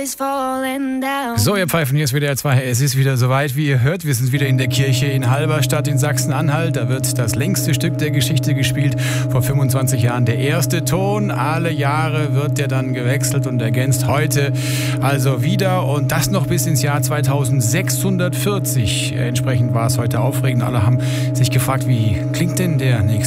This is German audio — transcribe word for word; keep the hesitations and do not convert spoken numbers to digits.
So, ihr Pfeifen, hier ist wieder zwei. Es ist wieder soweit, wie ihr hört. Wir sind wieder in der Kirche in Halberstadt in Sachsen-Anhalt. Da wird das längste Stück der Geschichte gespielt. Vor fünfundzwanzig Jahren der erste Ton. Alle Jahre wird der dann gewechselt und ergänzt. Heute also wieder. Und das noch bis ins Jahr zweitausendsechshundertvierzig. Entsprechend war es heute aufregend. Alle haben sich gefragt, wie klingt denn der nächste